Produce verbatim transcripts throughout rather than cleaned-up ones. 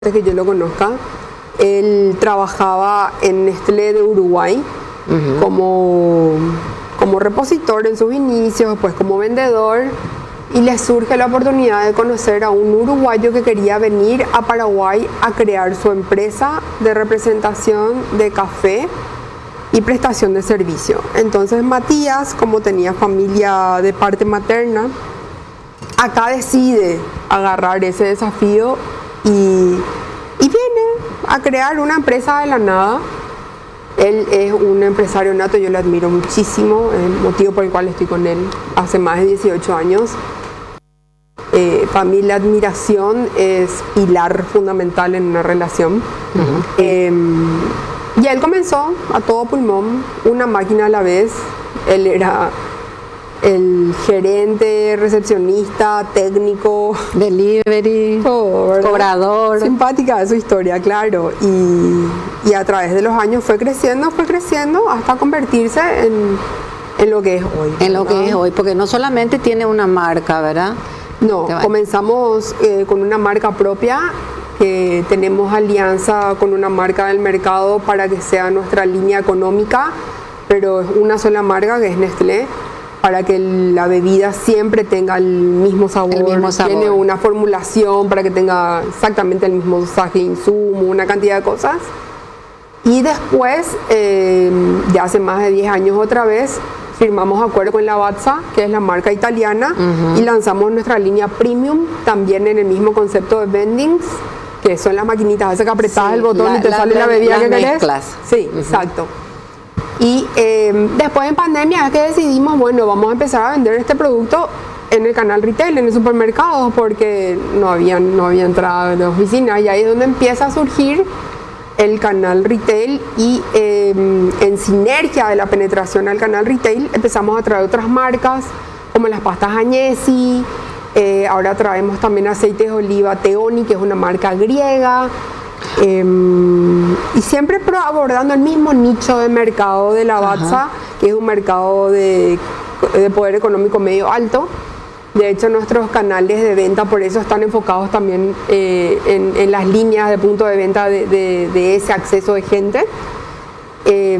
que yo lo conozca, él trabajaba en Nestlé de Uruguay uh-huh. como, como repositor en sus inicios, después como vendedor, y le surge la oportunidad de conocer a un uruguayo que quería venir a Paraguay a crear su empresa de representación de café y prestación de servicio. Entonces Matías, como tenía familia de parte materna, acá decide agarrar ese desafío y, y viene a crear una empresa de la nada. Él es un empresario nato, yo lo admiro muchísimo, es el motivo por el cual estoy con él hace más de dieciocho años. Eh, para mí la admiración es pilar fundamental en una relación. Uh-huh. eh, y él comenzó a todo pulmón, una máquina a la vez. Él era el gerente, recepcionista, técnico, delivery, todo, cobrador. Simpática su historia, claro. Y, y a través de los años fue creciendo, fue creciendo hasta convertirse en, en lo que es hoy. En lo que es hoy, porque no solamente tiene una marca, ¿verdad? No, comenzamos eh, con una marca propia, que tenemos alianza con una marca del mercado para que sea nuestra línea económica, pero es una sola marca que es Nestlé, para que la bebida siempre tenga el mismo sabor, el mismo sabor. Tiene una formulación para que tenga exactamente el mismo dosaje de insumo, una cantidad de cosas. Y después, eh, ya hace más de diez años otra vez, firmamos acuerdo con Lavazza, que es la marca italiana, uh-huh. y lanzamos nuestra línea premium, también en el mismo concepto de vendings, que son las maquinitas, esas que apretas sí, el botón la, y te la, sale la, la bebida que querés. Sí, uh-huh. exacto. Y eh, después en pandemia es que decidimos, bueno, vamos a empezar a vender este producto en el canal retail, en el supermercado, porque no había, no había entrada de oficina, y ahí es donde empieza a surgir el canal retail. Y eh, en sinergia de la penetración al canal retail empezamos a traer otras marcas como las pastas Agnesi, eh, ahora traemos también aceites de oliva Teoni, que es una marca griega, eh, y siempre abordando el mismo nicho de mercado de Lavazza, que es un mercado de, de poder económico medio alto. De hecho, nuestros canales de venta por eso están enfocados también eh, en, en las líneas de punto de venta de, de, de ese acceso de gente. Eh,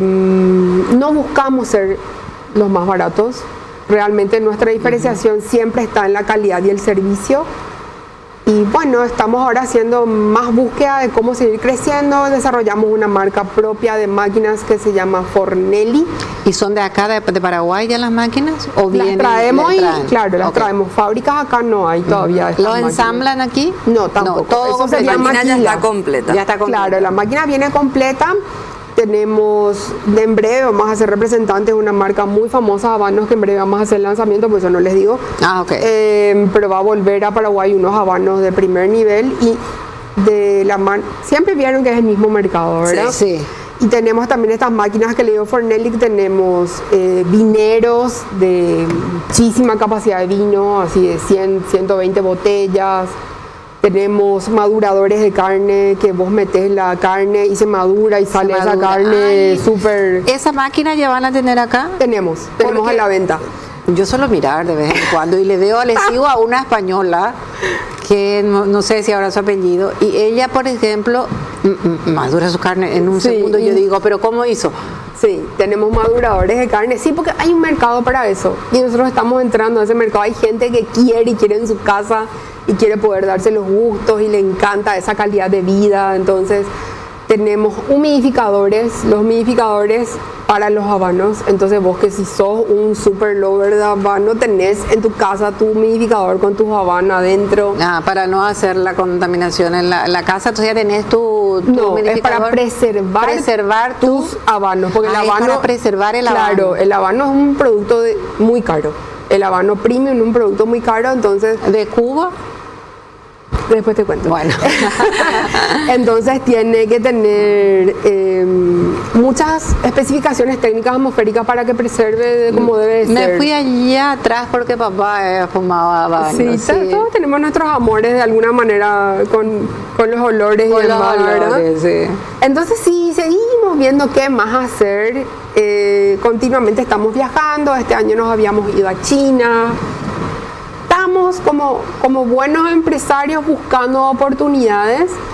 no buscamos ser los más baratos. Realmente nuestra diferenciación uh-huh. siempre está en la calidad y el servicio. Y bueno, estamos ahora haciendo más búsqueda de cómo seguir creciendo. Desarrollamos una marca propia de máquinas que se llama Fornelli. ¿Y son de acá, de, de Paraguay ya las máquinas? ¿O las vienen, traemos y, claro, las okay. traemos. Fábricas acá no hay todavía. ¿Lo ensamblan máquinas. Aquí? No, tampoco. No, todo eso sería la máquina ya está completa. Ya está completa. Claro, la máquina viene completa. Tenemos, de en breve vamos a ser representantes de una marca muy famosa, habanos, que en breve vamos a hacer el lanzamiento, por eso no les digo. Ah, ok. Eh, pero va a volver a Paraguay unos habanos de primer nivel y de la man siempre vieron que es el mismo mercado, ¿verdad? Sí, sí. Y tenemos también estas máquinas que le digo Fornelli, tenemos eh, vineros de muchísima capacidad de vino, así de cien, ciento veinte botellas. Tenemos maduradores de carne, que vos metés la carne y se madura y sale esa carne súper... ¿Esa máquina ya van a tener acá? Tenemos, tenemos a la venta. Yo suelo mirar de vez en cuando y le veo, le sigo a una española que no, no sé si habrá su apellido, y ella, por ejemplo, madura su carne en un sí, segundo. Yo digo, ¿pero cómo hizo? Sí, tenemos maduradores de carne, sí, porque hay un mercado para eso y nosotros estamos entrando a ese mercado. Hay gente que quiere y quiere en su casa y quiere poder darse los gustos y le encanta esa calidad de vida. Entonces tenemos humidificadores, los humidificadores para los habanos. Entonces vos, que si sos un super lover de habano, tenés en tu casa tu humidificador con tus habanos adentro. Ah, para no hacer la contaminación en la, la casa. Entonces ya tenés tu, tu no, es para preservar, preservar tus habanos, porque ah, el habano, es para preservar el habano. Claro, el habano es un producto de, muy caro. El habano premium es un producto muy caro, entonces... ¿De Cuba? Después te cuento. Bueno. Entonces tiene que tener eh, muchas especificaciones técnicas atmosféricas para que preserve como debe ser. Me fui allá atrás porque papá eh, fumaba habano. Sí, sí, todos tenemos nuestros amores de alguna manera con, con los olores con y demás, los olores, sí. Entonces sí, seguimos viendo qué más hacer. Eh, continuamente estamos viajando. Este año nos habíamos ido a China. Estamos como, como buenos empresarios buscando oportunidades